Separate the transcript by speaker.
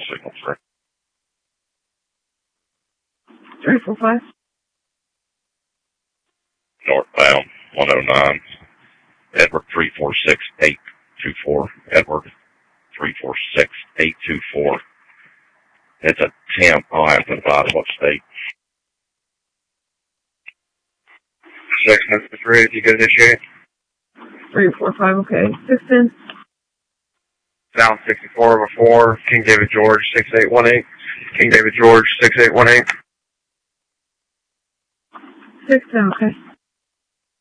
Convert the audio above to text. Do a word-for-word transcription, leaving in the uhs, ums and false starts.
Speaker 1: signal three.
Speaker 2: three four five.
Speaker 1: Northbound one oh nine. Edward three four six eight two four. Edward three four six eight two four. It's a temp. I'll have to advise what state. Six number three, if you could initiate.
Speaker 2: three four five, okay. Distance.
Speaker 1: South sixty-four over four. King David George six eight one eight. King David George six eight one eight.
Speaker 2: six, okay.